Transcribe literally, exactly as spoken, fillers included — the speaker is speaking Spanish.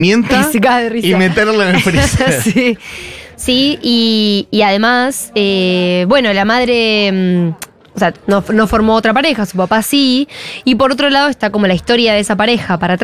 mienta Se cae de risa. y meterlo en el freezer. Sí, sí y, y además, eh, bueno, la madre, mm, o sea, no, no formó otra pareja, su papá sí, y por otro lado está como la historia de esa pareja para atrás.